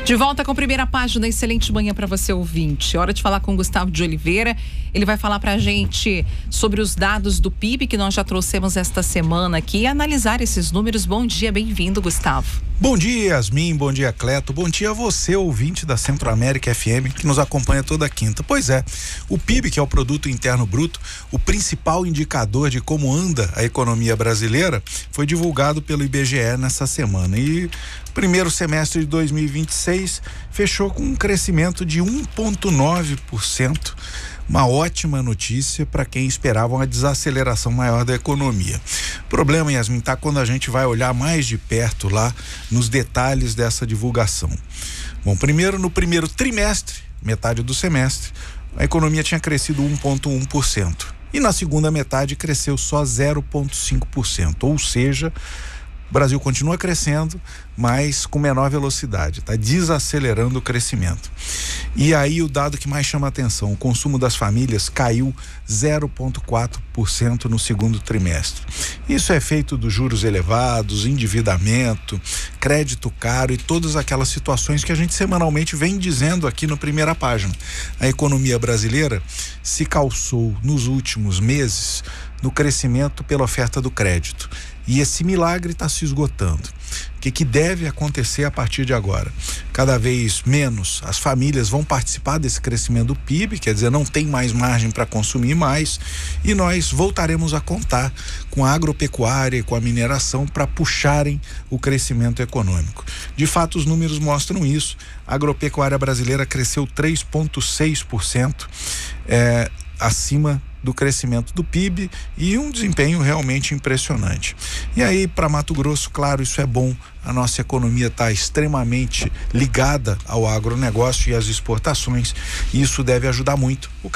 De volta com a primeira página, excelente manhã para você, ouvinte. Hora de falar com o Gustavo de Oliveira. Ele vai falar para a gente sobre os dados do PIB que nós já trouxemos esta semana aqui e analisar esses números. Bom dia, bem-vindo, Gustavo. Bom dia, Yasmin, bom dia, Cleto, bom dia a você, ouvinte da Centro-América FM, que nos acompanha toda quinta. Pois é, o PIB, que é o Produto Interno Bruto, o principal indicador de como anda a economia brasileira, foi divulgado pelo IBGE nessa semana. E o primeiro semestre de 2026 fechou com um crescimento de 1,9%. Uma ótima notícia para quem esperava uma desaceleração maior da economia. O problema, Yasmin, tá quando a gente vai olhar mais de perto lá nos detalhes dessa divulgação. Bom, primeiro, no primeiro trimestre, metade do semestre, a economia tinha crescido 1,1%. E na segunda metade cresceu só 0,5%. Ou seja, o Brasil continua crescendo, mas com menor velocidade, está desacelerando o crescimento. E aí o dado que mais chama a atenção, o consumo das famílias caiu 0,4% no segundo trimestre. Isso é feito dos juros elevados, endividamento, crédito caro e todas aquelas situações que a gente semanalmente vem dizendo aqui no Primeira Página. A economia brasileira se calçou nos últimos meses no crescimento pela oferta do crédito. E esse milagre está se esgotando. O que deve acontecer a partir de agora? Cada vez menos as famílias vão participar desse crescimento do PIB, quer dizer, não tem mais margem para consumir mais, e nós voltaremos a contar com a agropecuária e com a mineração para puxarem o crescimento econômico. De fato, os números mostram isso. A agropecuária brasileira cresceu 3,6%, acima do crescimento do PIB e um desempenho realmente impressionante. E aí, para Mato Grosso, claro, isso é bom. A nossa economia está extremamente ligada ao agronegócio e às exportações, e isso deve ajudar muito.